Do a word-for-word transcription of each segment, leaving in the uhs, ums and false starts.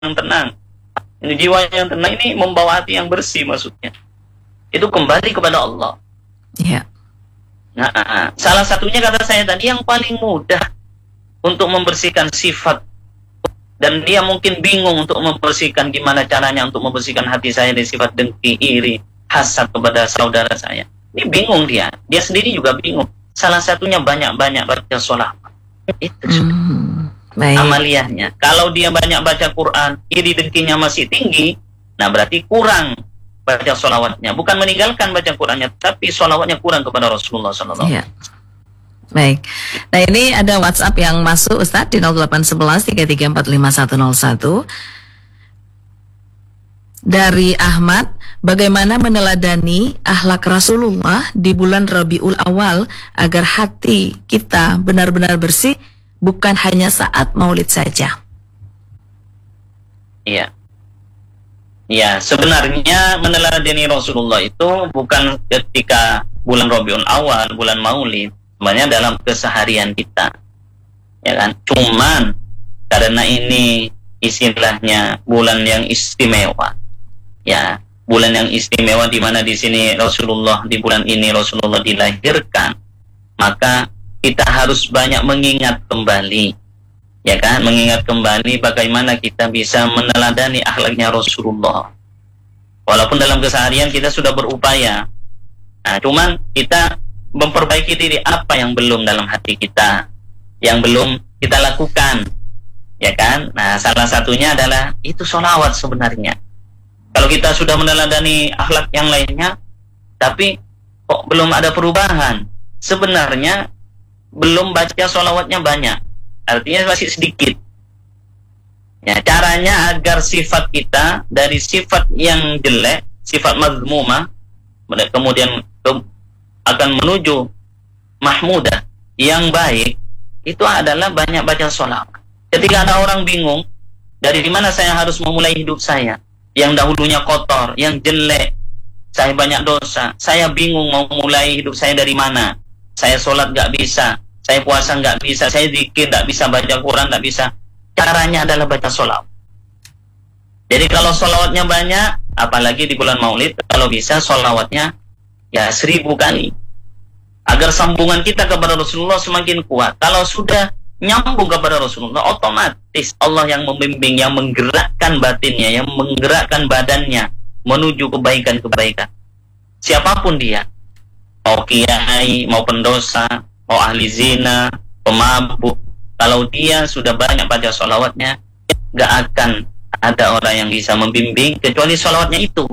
yang tenang. Ini jiwa yang tenang ini membawa hati yang bersih maksudnya. Itu kembali kepada Allah. Iya. Nah, salah satunya kata saya tadi yang paling mudah untuk membersihkan sifat, dan dia mungkin bingung untuk membersihkan gimana caranya untuk membersihkan hati saya dari sifat dengki, iri, hasad kepada saudara saya. Ini bingung dia. Dia sendiri juga bingung. Salah satunya banyak-banyak baca sholawat. Itu sudah. Hmm, baik. Amaliyahnya. Kalau dia banyak baca Quran, iri dengkinya masih tinggi, nah berarti kurang baca sholawatnya. Bukan meninggalkan baca Qurannya, tapi sholawatnya kurang kepada Rasulullah shallallahu alaihi wasallam. Iya. Baik. Nah, ini ada WhatsApp yang masuk Ustadz di nol delapan satu satu tiga tiga empat lima satu nol satu. Dari Ahmad, bagaimana meneladani akhlak Rasulullah di bulan Rabiul Awal agar hati kita benar-benar bersih, bukan hanya saat maulid saja? Iya. Ya, sebenarnya meneladani Rasulullah itu bukan ketika bulan Rabiul Awal, bulan Maulid, sebenarnya dalam keseharian kita. Ya kan? Cuman karena ini istilahnya bulan yang istimewa. Ya, bulan yang istimewa di mana di sini Rasulullah, di bulan ini Rasulullah dilahirkan, maka kita harus banyak mengingat kembali, ya kan, mengingat kembali bagaimana kita bisa meneladani akhlaknya Rasulullah. Walaupun dalam keseharian kita sudah berupaya, nah cuman kita memperbaiki diri, apa yang belum dalam hati kita, yang belum kita lakukan, ya kan. Nah, salah satunya adalah itu sholawat sebenarnya. Kalau kita sudah meneladani akhlak yang lainnya, tapi kok belum ada perubahan, sebenarnya belum baca sholawatnya banyak, artinya masih sedikit. Ya, caranya agar sifat kita dari sifat yang jelek, sifat mazmumah, kemudian ke, akan menuju mahmudah, yang baik, itu adalah banyak baca sholawat. Ketika ada orang bingung, dari mana saya harus memulai hidup saya, yang dahulunya kotor, yang jelek, saya banyak dosa, saya bingung mau mulai hidup saya dari mana. Saya sholat gak bisa, saya puasa gak bisa, saya zikir gak bisa, baca Quran gak bisa. Caranya adalah baca sholawat. Jadi kalau sholawatnya banyak, apalagi di bulan Maulid, kalau bisa sholawatnya ya seribu kali, agar sambungan kita kepada Rasulullah semakin kuat. Kalau sudah nyambung kepada Rasulullah, otomatis Allah yang membimbing, yang menggerakkan batinnya, yang menggerakkan badannya menuju kebaikan-kebaikan. Siapapun dia, mau kiai, mau pendosa, mau ahli zina, pemabuk, kalau dia sudah banyak baca sholawatnya, gak akan ada orang yang bisa membimbing kecuali sholawatnya itu.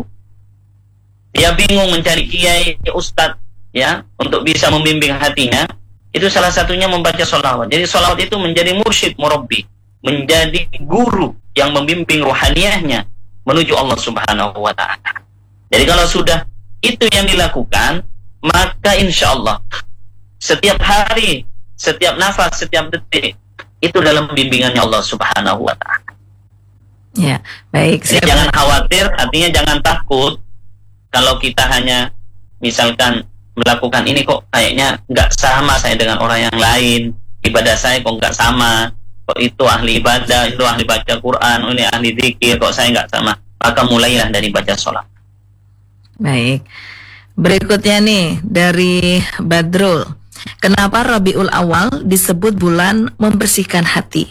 Dia bingung mencari kiai, ustadz, ya, untuk bisa membimbing hatinya. Itu salah satunya membaca sholawat. Jadi sholawat itu menjadi mursyid, murabbi, menjadi guru yang membimbing rohaniahnya menuju Allah Subhanahu wa ta'ala. Jadi kalau sudah itu yang dilakukan, maka insya Allah setiap hari, setiap nafas, setiap detik itu dalam bimbingannya Allah Subhanahu wa ta'ala. Ya, baik. Jadi jangan khawatir, artinya jangan takut kalau kita hanya misalkan melakukan ini kok kayaknya nggak sama saya dengan orang yang lain, ibadah saya kok nggak sama, kok itu ahli ibadah, itu ahli baca Quran, ini ahli zikir, kok saya nggak sama. Maka mulailah dari baca sholat. Baik, berikutnya nih dari Badrul, kenapa Rabiul Awal disebut bulan membersihkan hati?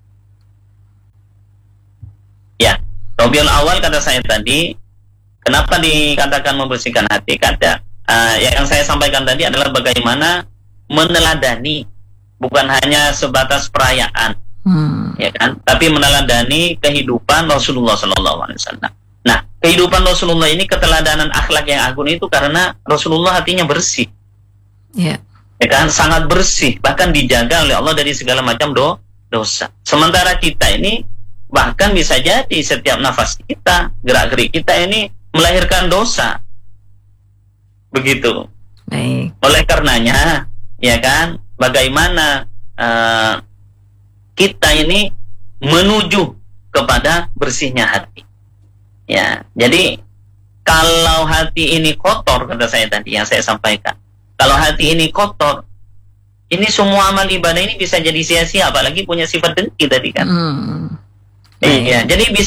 Ya, Rabiul Awal kata saya tadi, kenapa dikatakan membersihkan hati? Kata Uh, yang saya sampaikan tadi adalah bagaimana meneladani, bukan hanya sebatas perayaan, hmm. ya kan, tapi meneladani kehidupan Rasulullah Sallallahu Alaihi Wasallam. Nah, kehidupan Rasulullah ini, keteladanan akhlak yang agung itu karena Rasulullah hatinya bersih, yeah. ya kan, sangat bersih, bahkan dijaga oleh Allah dari segala macam do dosa. Sementara kita ini bahkan bisa jadi setiap nafas kita, gerak-gerik kita ini melahirkan dosa. Begitu. Baik. Oleh karenanya, ya kan, bagaimana uh, kita ini menuju kepada bersihnya hati. Ya, jadi kalau hati ini kotor, kata saya tadi yang saya sampaikan, kalau hati ini kotor, ini semua amal ibadah ini bisa jadi sia-sia, apalagi punya sifat dengki tadi kan. Hmm. Iya, jadi bisa